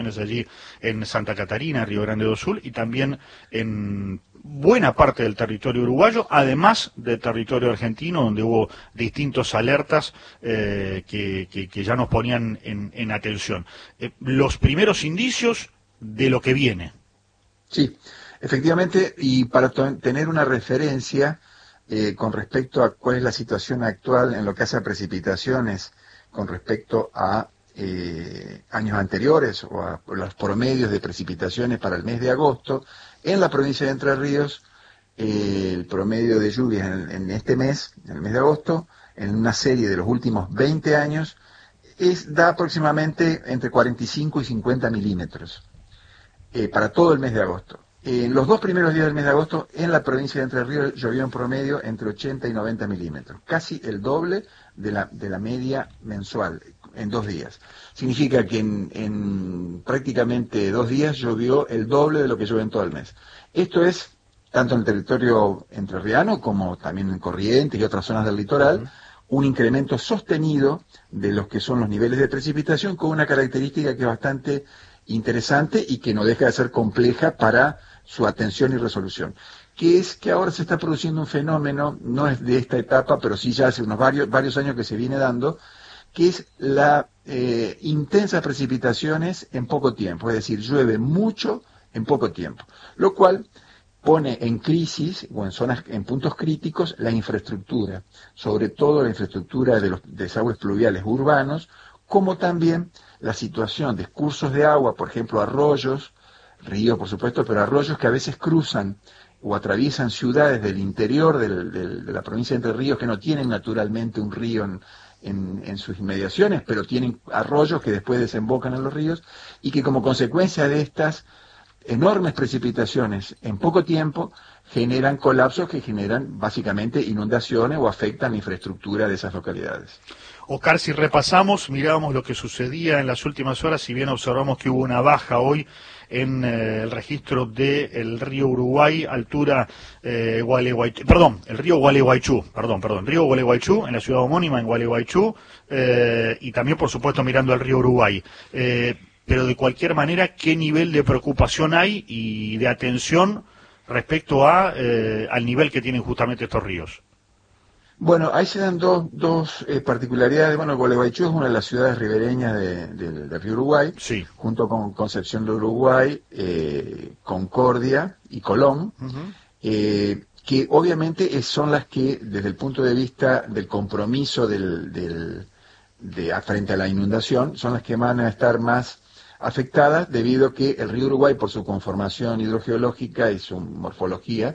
allí en Santa Catarina, Río Grande do Sul, y también en buena parte del territorio uruguayo, además del territorio argentino, donde hubo distintos alertas que ya nos ponían en atención. Los primeros indicios de lo que viene. Sí, efectivamente, y para tener una referencia con respecto a cuál es la situación actual en lo que hace a precipitaciones con respecto a años anteriores o a los promedios de precipitaciones para el mes de agosto, en la provincia de Entre Ríos, el promedio de lluvias en este mes, en el mes de agosto, en una serie de los últimos 20 años, da aproximadamente entre 45 y 50 milímetros para todo el mes de agosto. En los 2 primeros días del mes de agosto, en la provincia de Entre Ríos llovió en promedio entre 80 y 90 milímetros, casi el doble de la media mensual en 2 días. Significa que en prácticamente 2 días llovió el doble de lo que llueve en todo el mes. Esto es tanto en el territorio entrerriano como también en Corrientes y otras zonas del litoral, un incremento sostenido de los que son los niveles de precipitación, con una característica que es bastante interesante y que no deja de ser compleja para su atención y resolución, que es que ahora se está produciendo un fenómeno, no es de esta etapa, pero sí ya hace unos varios años que se viene dando, que es la intensas precipitaciones en poco tiempo, es decir, llueve mucho en poco tiempo, lo cual pone en crisis o en zonas, en puntos críticos, la infraestructura, sobre todo la infraestructura de los desagües pluviales urbanos, como también la situación de cursos de agua, por ejemplo, arroyos, ríos por supuesto, pero arroyos que a veces cruzan o atraviesan ciudades del interior de la provincia de Entre Ríos que no tienen naturalmente un río en sus inmediaciones, pero tienen arroyos que después desembocan en los ríos y que como consecuencia de estas enormes precipitaciones en poco tiempo generan colapsos que generan básicamente inundaciones o afectan la infraestructura de esas localidades. Oscar, si repasamos, mirábamos lo que sucedía en las últimas horas, si bien observamos que hubo una baja hoy en el registro del río Uruguay, altura Gualeguaychú, el río Gualeguaychú, río Gualeguaychú, en la ciudad homónima, en Gualeguaychú, y también, por supuesto, mirando al río Uruguay. Pero de cualquier manera, ¿qué nivel de preocupación hay y de atención respecto al nivel que tienen justamente estos ríos? Bueno, ahí se dan dos particularidades. Bueno, Gualeguaychú es una de las ciudades ribereñas del río Uruguay, sí, junto con Concepción del Uruguay, Concordia y Colón, que obviamente son las que, desde el punto de vista del compromiso frente a la inundación, son las que van a estar más afectadas, debido a que el río Uruguay, por su conformación hidrogeológica y su morfología,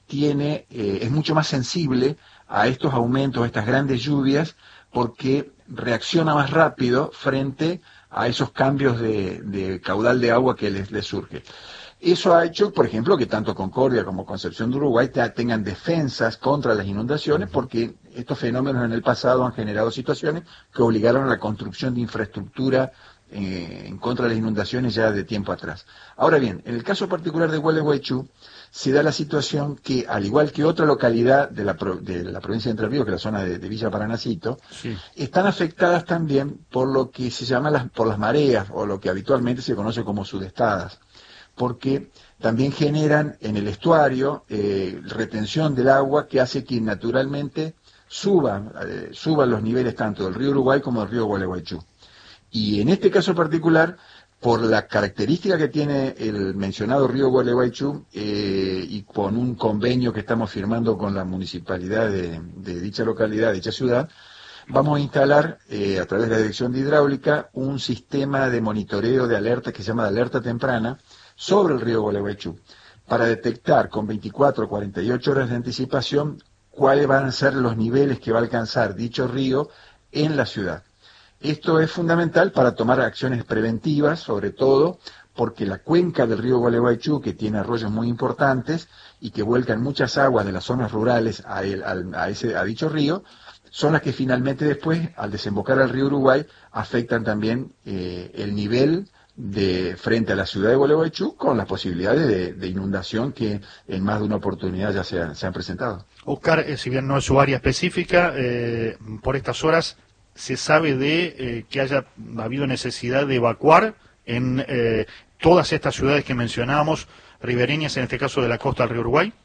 es mucho más sensible a estos aumentos, a estas grandes lluvias, porque reacciona más rápido frente a esos cambios de caudal de agua que les surge. Eso ha hecho, por ejemplo, que tanto Concordia como Concepción de Uruguay tengan defensas contra las inundaciones, porque estos fenómenos en el pasado han generado situaciones que obligaron a la construcción de infraestructura en contra de las inundaciones ya de tiempo atrás. Ahora bien, en el caso particular de Gualeguaychú, se da la situación que, al igual que otra localidad de la provincia de Entre Ríos, que es la zona de Villa Paranacito, sí, están afectadas también por lo que se llama por las mareas, o lo que habitualmente se conoce como sudestadas, porque también generan en el estuario retención del agua que hace que naturalmente suban los niveles tanto del río Uruguay como del río Gualeguaychú. Y en este caso particular, por la característica que tiene el mencionado río Gualeguaychú y con un convenio que estamos firmando con la municipalidad de dicha localidad, de dicha ciudad, vamos a instalar a través de la Dirección de Hidráulica un sistema de monitoreo de alerta que se llama de alerta temprana sobre el río Gualeguaychú, para detectar con 24 o 48 horas de anticipación cuáles van a ser los niveles que va a alcanzar dicho río en la ciudad. Esto es fundamental para tomar acciones preventivas, sobre todo porque la cuenca del río Gualeguaychú, que tiene arroyos muy importantes y que vuelcan muchas aguas de las zonas rurales a dicho río, son las que finalmente después, al desembocar al río Uruguay, afectan también el nivel frente a la ciudad de Gualeguaychú, con las posibilidades de inundación que en más de una oportunidad ya se han presentado. Oscar, si bien no es su área específica, por estas horas se sabe de que haya habido necesidad de evacuar en todas estas ciudades que mencionábamos, ribereñas, en este caso de la costa del río Uruguay?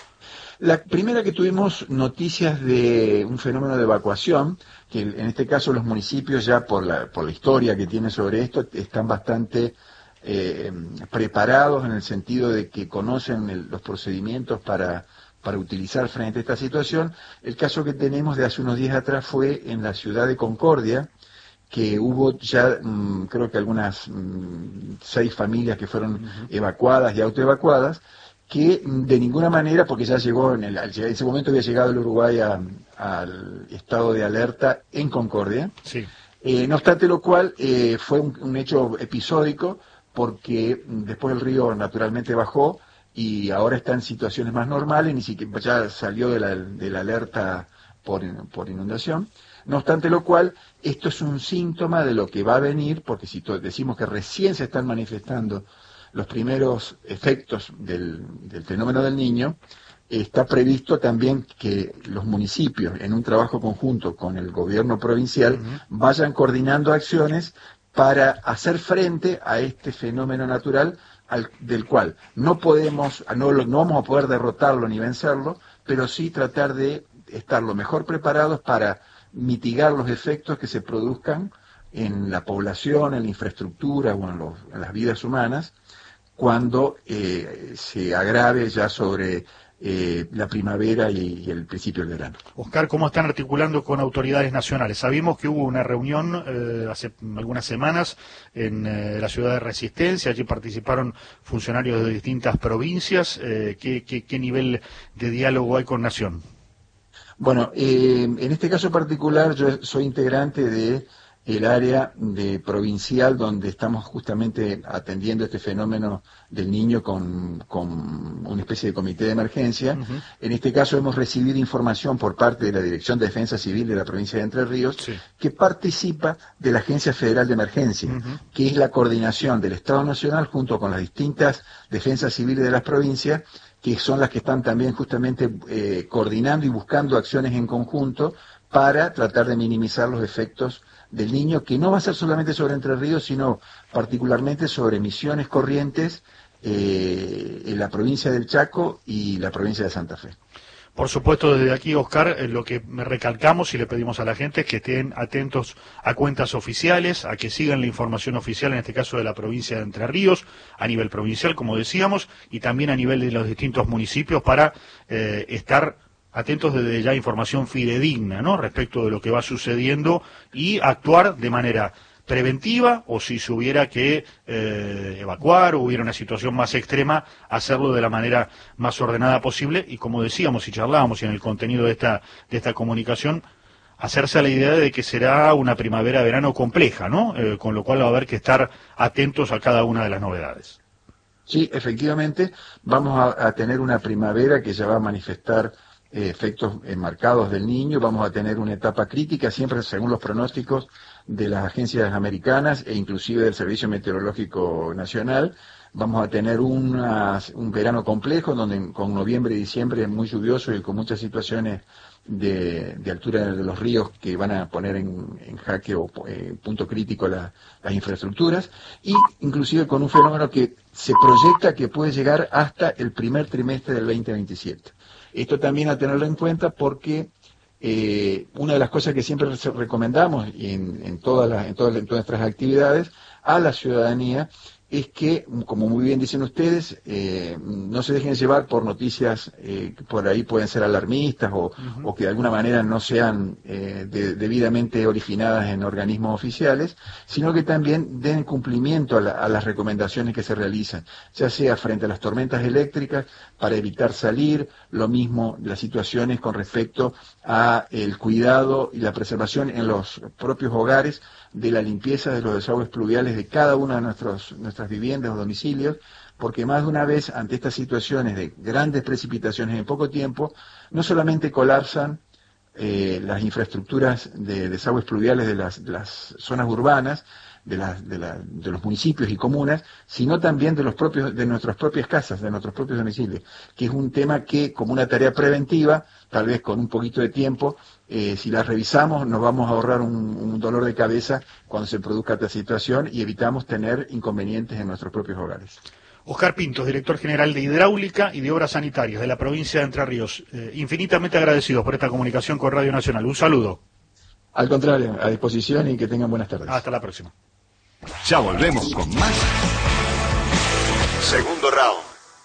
La primera que tuvimos noticias de un fenómeno de evacuación, que en este caso los municipios ya por la historia que tienen sobre esto, están bastante preparados en el sentido de que conocen los procedimientos para utilizar frente a esta situación. El caso que tenemos de hace unos días atrás fue en la ciudad de Concordia, que hubo ya creo que algunas 6 familias que fueron evacuadas y autoevacuadas, que de ninguna manera, porque ya llegó, en ese momento había llegado el Uruguay al estado de alerta en Concordia. Sí. No obstante lo cual, fue un hecho episódico, porque después el río naturalmente bajó y ahora está en situaciones más normales, ni siquiera ya salió de la alerta por inundación. No obstante lo cual, esto es un síntoma de lo que va a venir, porque si decimos que recién se están manifestando los primeros efectos del fenómeno del Niño, está previsto también que los municipios, en un trabajo conjunto con el gobierno provincial, vayan coordinando acciones para hacer frente a este fenómeno natural del cual no vamos a poder derrotarlo ni vencerlo, pero sí tratar de estar lo mejor preparados para mitigar los efectos que se produzcan en la población, en la infraestructura o en las vidas humanas, cuando se agrave ya sobre la primavera y el principio del verano. Oscar, ¿cómo están articulando con autoridades nacionales? Sabemos que hubo una reunión hace algunas semanas en la ciudad de Resistencia, allí participaron funcionarios de distintas provincias. ¿Qué nivel de diálogo hay con Nación? Bueno, en este caso particular yo soy integrante de el área provincial donde estamos justamente atendiendo este fenómeno del Niño con una especie de comité de emergencia. En este caso hemos recibido información por parte de la Dirección de Defensa Civil de la provincia de Entre Ríos, que participa de la Agencia Federal de Emergencia, que es la coordinación del Estado Nacional junto con las distintas defensas civiles de las provincias, que son las que están también justamente coordinando y buscando acciones en conjunto para tratar de minimizar los efectos del Niño, que no va a ser solamente sobre Entre Ríos, sino particularmente sobre Misiones, Corrientes, en la provincia del Chaco y la provincia de Santa Fe. Por supuesto, desde aquí, Oscar, lo que recalcamos y le pedimos a la gente es que estén atentos a cuentas oficiales, a que sigan la información oficial, en este caso de la provincia de Entre Ríos, a nivel provincial, como decíamos, y también a nivel de los distintos municipios para estar atentos desde ya a información fidedigna, ¿no?, respecto de lo que va sucediendo y actuar de manera preventiva, o si se hubiera que evacuar o hubiera una situación más extrema, hacerlo de la manera más ordenada posible. Y como decíamos y charlábamos en el contenido de esta comunicación, hacerse a la idea de que será una primavera-verano compleja, ¿no? Con lo cual va a haber que estar atentos a cada una de las novedades. Sí, efectivamente, vamos a tener una primavera que ya va a manifestar efectos marcados del Niño. Vamos a tener una etapa crítica, siempre según los pronósticos de las agencias americanas e inclusive del Servicio Meteorológico Nacional. Vamos a tener un verano complejo, donde con noviembre y diciembre muy lluvioso y con muchas situaciones de altura de los ríos que van a poner en jaque o punto crítico las infraestructuras, y inclusive con un fenómeno que se proyecta que puede llegar hasta el primer trimestre del 2027. Esto también a tenerlo en cuenta porque una de las cosas que siempre recomendamos en todas nuestras actividades a la ciudadanía es que, como muy bien dicen ustedes, no se dejen llevar por noticias que por ahí pueden ser alarmistas o que de alguna manera no sean debidamente originadas en organismos oficiales, sino que también den cumplimiento a las recomendaciones que se realizan, ya sea frente a las tormentas eléctricas, para evitar salir, lo mismo las situaciones con respecto a el cuidado y la preservación en los propios hogares de la limpieza de los desagües pluviales de cada una de nuestras viviendas o domicilios, porque más de una vez ante estas situaciones de grandes precipitaciones en poco tiempo, no solamente colapsan las infraestructuras de desagües pluviales de las zonas urbanas, de los municipios y comunas, sino también de nuestras propias casas, de nuestros propios domicilios, que es un tema que, como una tarea preventiva, tal vez con un poquito de tiempo, si la revisamos, nos vamos a ahorrar un dolor de cabeza cuando se produzca esta situación y evitamos tener inconvenientes en nuestros propios hogares. Oscar Pintos, director general de Hidráulica y de Obras Sanitarias de la provincia de Entre Ríos. Infinitamente agradecidos por esta comunicación con Radio Nacional. Un saludo. Al contrario, a disposición y que tengan buenas tardes. Hasta la próxima. Ya volvemos con más. Segundo round.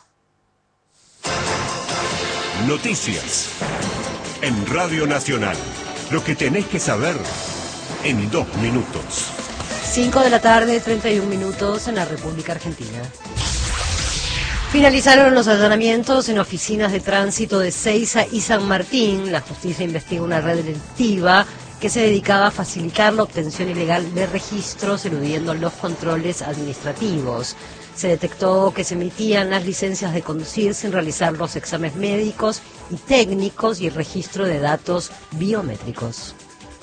Noticias en Radio Nacional. Lo que tenés que saber en 2 minutos. 5 de la tarde, 31 minutos en la República Argentina. Finalizaron los allanamientos en oficinas de tránsito de Seiza y San Martín. La justicia investiga una red delictiva que se dedicaba a facilitar la obtención ilegal de registros, eludiendo los controles administrativos. Se detectó que se emitían las licencias de conducir sin realizar los exámenes médicos y técnicos y el registro de datos biométricos.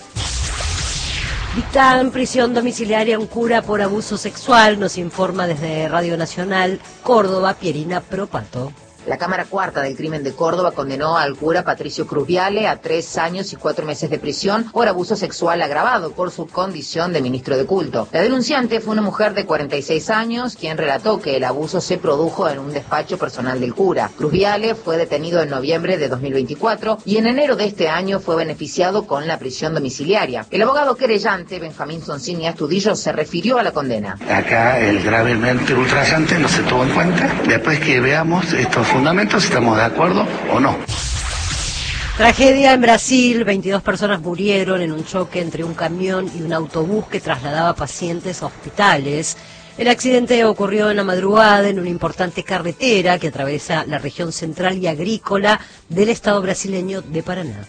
Dictan prisión domiciliaria a un cura por abuso sexual, nos informa desde Radio Nacional Córdoba, Pierina Propato. La Cámara Cuarta del Crimen de Córdoba condenó al cura Patricio Cruz Viale a 3 años y 4 meses de prisión por abuso sexual agravado por su condición de ministro de culto. La denunciante fue una mujer de 46 años, quien relató que el abuso se produjo en un despacho personal del cura. Cruz Viale fue detenido en noviembre de 2024 y en enero de este año fue beneficiado con la prisión domiciliaria. El abogado querellante, Benjamín Sonsini Astudillo, se refirió a la condena. Acá el gravemente ultrajante no se tuvo en cuenta. Después que veamos estos fundamentos, ¿estamos de acuerdo o no? Tragedia en Brasil, 22 personas murieron en un choque entre un camión y un autobús que trasladaba pacientes a hospitales. El accidente ocurrió en la madrugada en una importante carretera que atraviesa la región central y agrícola del estado brasileño de Paraná.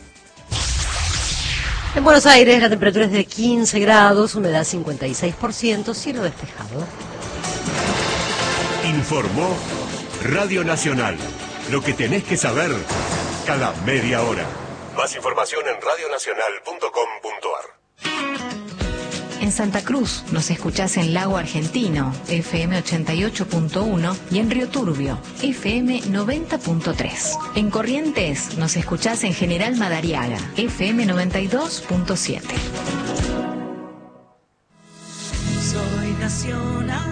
En Buenos Aires la temperatura es de 15 grados, humedad 56%, cielo despejado. Informó Radio Nacional. Lo que tenés que saber cada media hora. Más información en radionacional.com.ar. En Santa Cruz nos escuchás en Lago Argentino, FM 88.1, y en Río Turbio, FM 90.3. En Corrientes nos escuchás en General Madariaga, FM 92.7. Soy nacional.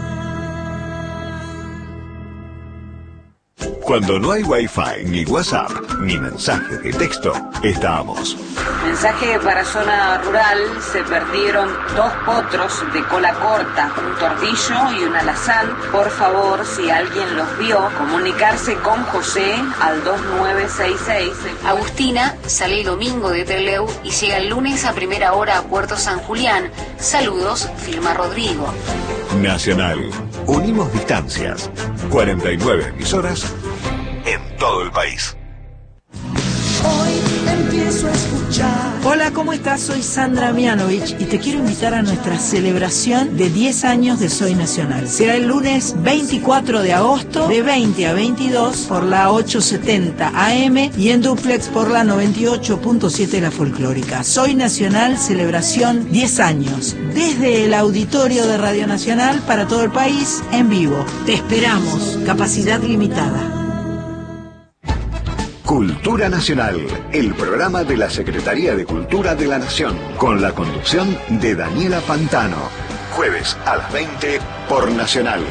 Cuando no hay Wi-Fi, ni WhatsApp, ni mensajes de texto, estamos. Mensaje para zona rural: se perdieron 2 potros de cola corta, un tordillo y un alazán. Por favor, si alguien los vio, comunicarse con José al 2966. Agustina sale el domingo de Trelew y llega el lunes a primera hora a Puerto San Julián. Saludos, firma Rodrigo. Nacional. Unimos distancias. 49 emisoras en todo el país. Hoy empiezo a escuchar. Hola, ¿cómo estás? Soy Sandra Mianovich y te quiero invitar a nuestra celebración de 10 años de Soy Nacional. Será el lunes 24 de agosto de 20 a 22 por la 870 AM y en duplex por la 98.7 La Folclórica. Soy Nacional, celebración 10 años. Desde el auditorio de Radio Nacional para todo el país, en vivo. Te esperamos. Capacidad limitada. Cultura Nacional, el programa de la Secretaría de Cultura de la Nación, con la conducción de Daniela Pantano. Jueves a las 20 por Nacional.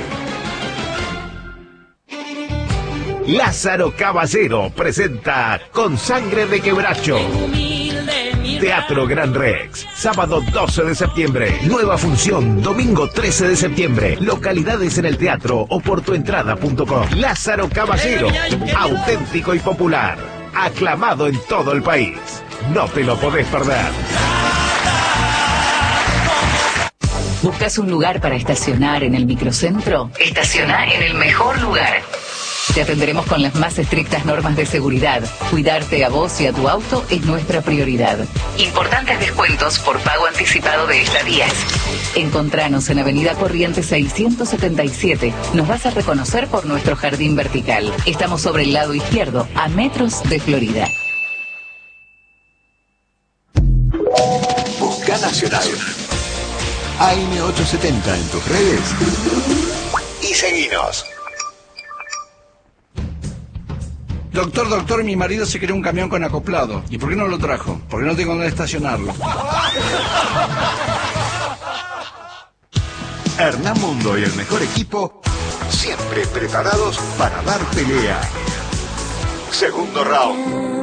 Lázaro Caballero presenta Con Sangre de Quebracho. Teatro Gran Rex, sábado 12 de septiembre. Nueva función, domingo 13 de septiembre. Localidades en el teatro o por tuentrada.com. Lázaro Caballero, auténtico y popular. Aclamado en todo el país. No te lo podés perder. ¿Buscas un lugar para estacionar en el microcentro? Estaciona en el mejor lugar. Te atenderemos con las más estrictas normas de seguridad. Cuidarte a vos y a tu auto es nuestra prioridad. Importantes descuentos por pago anticipado de estadías. Encontranos en Avenida Corrientes 677. Nos vas a reconocer por nuestro jardín vertical. Estamos sobre el lado izquierdo, a metros de Florida. Nacional. AM870 en tus redes y seguinos. Doctor, mi marido se quería un camión con acoplado. ¿Y por qué no lo trajo? Porque no tengo dónde estacionarlo. Hernán Mundo y el mejor equipo, siempre preparados para dar pelea. Segundo round.